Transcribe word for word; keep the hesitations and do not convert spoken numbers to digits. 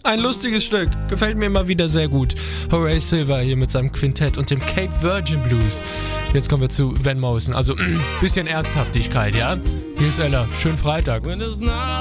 Ein lustiges Stück. Gefällt mir immer wieder sehr gut. Horace Silver hier mit seinem Quintett und dem Cape Virgin Blues. Jetzt kommen wir zu Van Morrison. Also, bisschen Ernsthaftigkeit, ja? Hier ist Ella. Schönen Freitag.